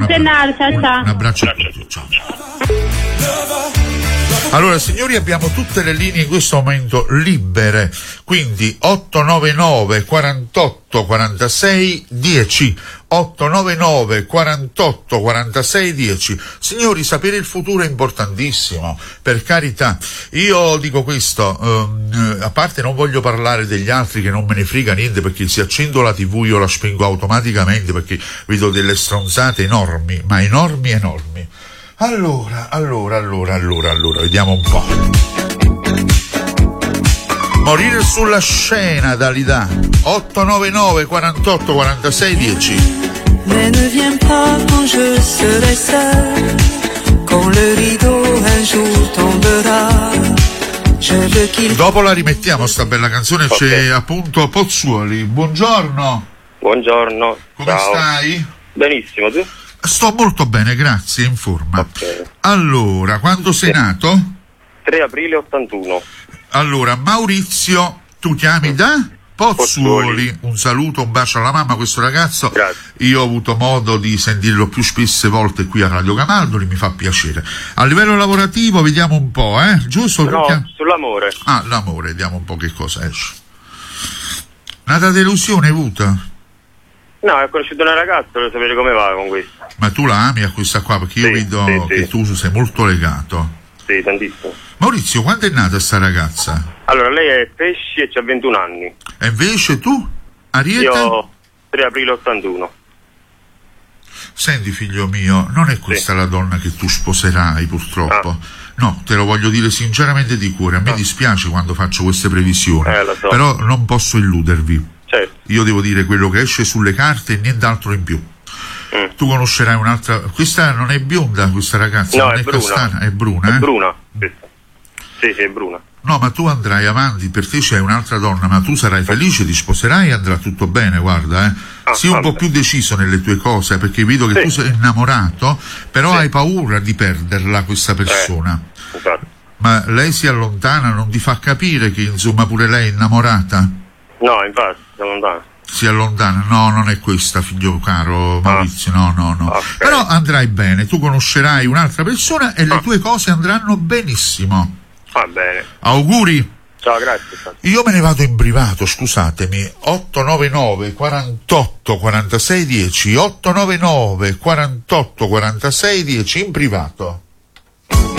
Gennaro, ciao. Un abbraccio a tutti, ciao. Allora signori, abbiamo tutte le linee in questo momento libere, quindi 899 48 46 10, 899 48 46 10. Signori, sapere il futuro è importantissimo, per carità. Io dico questo, a parte non voglio parlare degli altri, che non me ne frega niente, perché se accendo la TV io la spengo automaticamente perché vedo delle stronzate enormi, ma enormi. Allora, vediamo un po'. Morire sulla scena, Dalida. 899 48 46 10. Mais ne viens pas quand je serai seul, quand le rideau un jour tombera. Je veux qu'il... Dopo la rimettiamo sta bella canzone, okay. C'è appunto Pozzuoli. Buongiorno. Buongiorno. Come ciao. Stai? Benissimo, tu? Sto molto bene, grazie, in forma. Okay. Allora, quando sei nato? 3 aprile 81. Allora, Maurizio, tu chiami da Pozzuoli. Un saluto, un bacio alla mamma, questo ragazzo. Grazie. Io ho avuto modo di sentirlo più spesse volte qui a Radio Camaldoli, mi fa piacere. A livello lavorativo, vediamo un po', giusto? No, sull'amore. Ah, l'amore, vediamo un po' che cosa esce. Nata delusione hai avuto? No, ho conosciuto una ragazza, voglio sapere come va con questa. Ma tu la ami a questa qua? Perché io vedo che tu sei molto legato. Sì, tantissimo. Maurizio, quando è nata sta ragazza? Allora, lei è Pesci e c'ha 21 anni. E invece tu? Ariete? Io 3 aprile 81. Senti, figlio mio, non è questa la donna che tu sposerai, purtroppo. No, te lo voglio dire sinceramente di cuore. A me dispiace quando faccio queste previsioni, lo so. però non posso illudervi. Certo. Io devo dire quello che esce sulle carte e nient'altro in più. Tu conoscerai un'altra. Questa non è bionda, questa ragazza? No, non è bruna. castana, è bruna. È bruna. Sì, è bruna. No, ma tu andrai avanti, per te c'è un'altra donna, ma tu sarai felice, ti sposerai e andrà tutto bene, guarda, Sii un po' più deciso nelle tue cose, perché vedo che tu sei innamorato, però hai paura di perderla questa persona. Esatto. Ma lei si allontana, non ti fa capire che insomma pure lei è innamorata? No, infatti, si allontana. Si allontana? No, non è questa, figlio caro Maurizio, no. Okay. Però andrai bene, tu conoscerai un'altra persona e le tue cose andranno benissimo. Va bene. Auguri. Ciao, grazie. Io me ne vado in privato, scusatemi. 899 48 46 10, 899 48 46 10 in privato.